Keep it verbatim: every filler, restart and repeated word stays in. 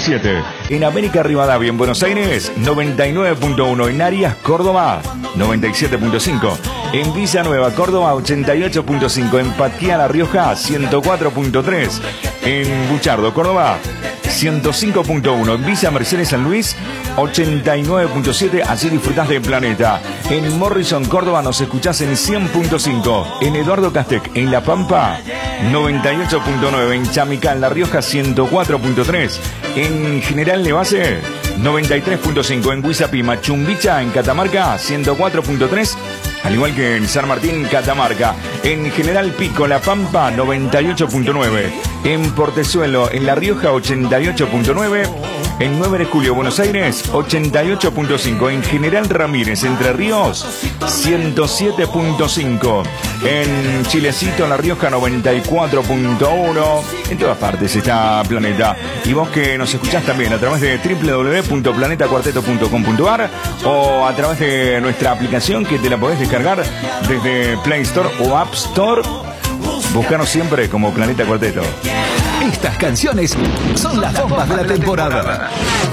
siete. En América Rivadavia, en Buenos Aires, noventa y nueve punto uno. En Arias, Córdoba, noventa y siete punto cinco. En Villa Nueva, Córdoba, ochenta y ocho punto cinco. En Patquía, La Rioja, ciento cuatro punto tres. En Buchardo, Córdoba, ciento cinco punto uno. En Villa Mercedes, San Luis, ochenta y nueve punto siete. Así disfrutás del planeta. En Morrison, Córdoba, nos escuchás en cien punto cinco. En Eduardo Castec, en La Pampa, noventa y ocho punto nueve. En Chamicán, La Rioja, ciento cuatro punto tres. En General Lebase, noventa y tres punto cinco. En Huizapima, Chumbicha, en Catamarca, ciento cuatro punto tres. Al igual que en San Martín, Catamarca. En General Pico, La Pampa, noventa y ocho punto nueve. En Portezuelo, en La Rioja, ochenta y ocho punto nueve. En nueve de julio, Buenos Aires, ochenta y ocho punto cinco. En General Ramírez, Entre Ríos, ciento siete punto cinco. En Chilecito, La Rioja, noventa y cuatro punto uno. En todas partes está Planeta. Y vos que nos escuchás también a través de doble u doble u doble u punto planeta cuarteto punto com punto a r o a través de nuestra aplicación que te la podés descargar desde Play Store o App Store. Búscanos siempre como Planeta Cuarteto. Estas canciones son las bombas de la temporada.